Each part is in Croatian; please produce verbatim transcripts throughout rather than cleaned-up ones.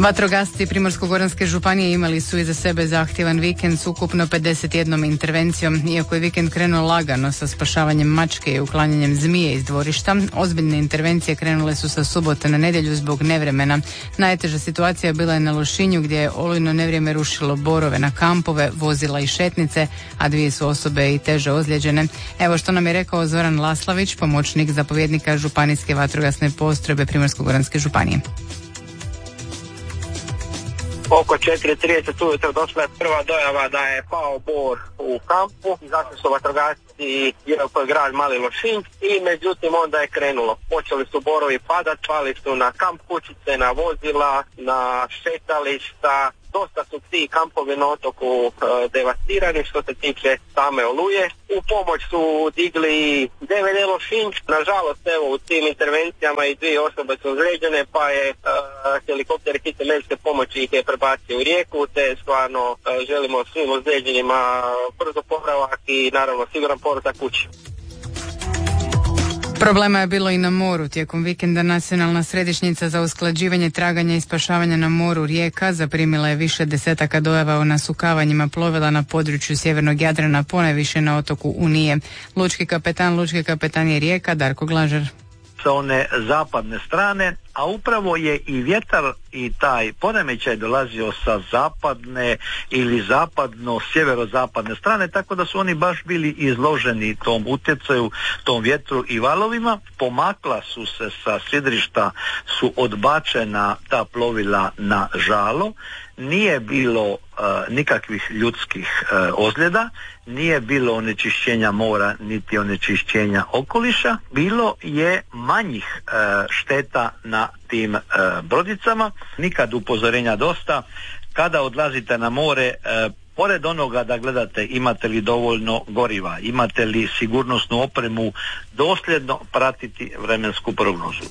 Vatrogasci Primorsko-goranske županije imali su iza sebe zahtjevan vikend s ukupno pedeset jednom intervencijom. Iako je vikend krenuo lagano sa spašavanjem mačke i uklanjanjem zmije iz dvorišta, ozbiljne intervencije krenule su sa subote na nedjelju zbog nevremena. Najteža situacija bila je na Lošinju gdje je olujno nevrijeme rušilo borove na kampove, vozila i šetnice, a dvije su osobe i teže ozlijeđene. Evo što nam je rekao Zoran Laslavić, pomoćnik zapovjednika županijske vatrogasne postrojbe Primorsko-goranske županije. Oko četiri trideset ujutro došla je prva dojava da je pao bor u kampu. Izašli su vatrogasci i grad Mali Lošinj i međutim onda je krenulo. Počeli su borovi padati, pali su na kamp kućice, na vozila, na šetališta. Dosta su ti kampovi na otoku e, devastirani što se tiče same oluje. U pomoć su digli D V D Lošinj. Nažalost, evo, u tim intervencijama i dvije osobe su ozlijeđene, pa je e, helikopter hitne medicinske pomoći ih je prebacio u Rijeku, te stvarno e, želimo svim ozlijeđenima brzo popravak i naravno siguran povratak kući. Problema je bilo i na moru. Tijekom vikenda Nacionalna središnjica za usklađivanje traganja i spašavanja na moru Rijeka zaprimila je više desetaka dojava o nasukavanjima plovila na području sjevernog Jadrana, ponajviše na otoku Unije. Lučki kapetan Lučke kapetanije Rijeka Darko Glažar. Sa one zapadne strane, a upravo je i vjetar i taj poremećaj dolazio sa zapadne ili zapadno sjeverozapadne strane, tako da su oni baš bili izloženi tom utjecaju, tom vjetru i valovima. Pomakla su se sa sidrišta, su odbačena ta plovila na žalo. Nije bilo uh, nikakvih ljudskih uh, ozljeda, nije bilo onečišćenja mora niti onečišćenja okoliša, bilo je manjih uh, šteta na tim uh, brodicama. Nikad upozorenja dosta. Kada odlazite na more, uh, pored onoga da gledate imate li dovoljno goriva, imate li sigurnosnu opremu, dosljedno pratiti vremensku prognozu.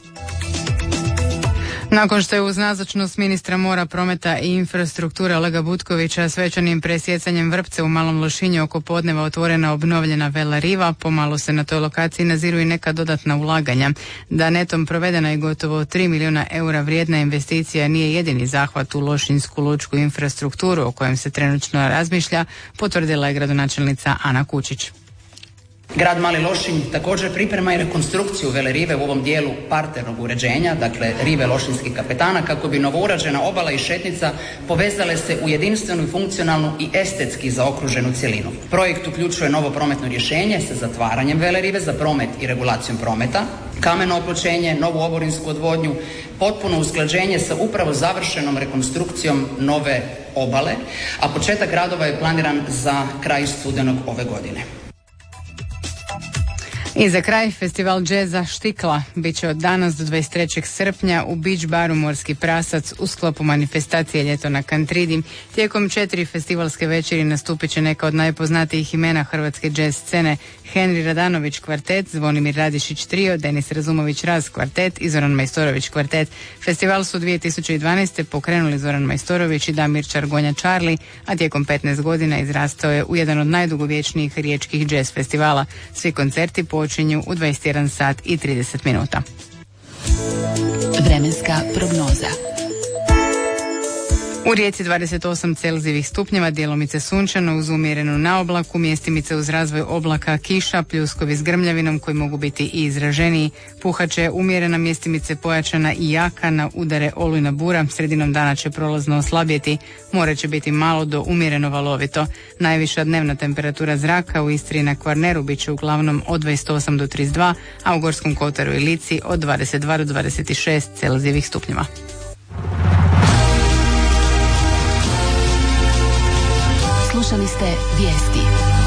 Nakon što je uz nazočnost ministra mora, prometa i infrastrukture Olega Butkovića svečanim presjecanjem vrpce u Malom Lošinju oko podneva otvorena obnovljena Vela Riva, pomalo se na toj lokaciji naziru i neka dodatna ulaganja. Da netom provedena je gotovo tri milijuna eura vrijedna investicija nije jedini zahvat u lošinjsku lučku infrastrukturu o kojem se trenutno razmišlja, potvrdila je gradonačelnica Ana Kučić. Grad Mali Lošinj također priprema i rekonstrukciju Vele Rive u ovom dijelu parternog uređenja, dakle Rive Lošinjskih kapetana, kako bi novourađena obala i šetnica povezale se u jedinstvenu, funkcionalnu i estetski zaokruženu cjelinu. Projekt uključuje novo prometno rješenje sa zatvaranjem Vele Rive za promet i regulacijom prometa, kameno opločenje, novu oborinsku odvodnju, potpuno usklađenje sa upravo završenom rekonstrukcijom nove obale, a početak radova je planiran za kraj studenog ove godine. I za kraj, festival džeza Štikla bit će od danas do dvadeset trećeg srpnja u Beach baru Morski prasac u sklopu manifestacije Ljeto na Kantridi. Tijekom četiri festivalske večeri nastupit će neka od najpoznatijih imena hrvatske džez scene: Henri Radanović kvartet, Zvonimir Radišić trio, Denis Razumović Raz kvartet i Zoran Majstorović kvartet. Festival su dvije tisuće dvanaeste pokrenuli Zoran Majstorović i Damir Čargonja Charlie, a tijekom petnaest godina izrastao je u jedan od najdugovječnijih riječkih džez festivala. Svi koncerti počinju u dvadeset jedan sat i trideset minuta. Vremenska prognoza. U Rijeci dvadeset osam celzijevih stupnjeva, djelomice sunčano uz umjerenu naoblaku, mjestimice uz razvoj oblaka, kiša, pljuskovi s grmljavinom koji mogu biti i izraženiji. Puhaće umjerena, mjestimice pojačana i jaka, na udare olujna bura, sredinom dana će prolazno oslabjeti, more će biti malo do umjereno valovito. Najviša dnevna temperatura zraka u Istri i na Kvarneru bit će uglavnom od dvadeset osam do trideset dva, a u Gorskom kotaru i Lici od dvadeset dva do dvadeset šest celzijevih stupnjeva. Slušali ste vijesti.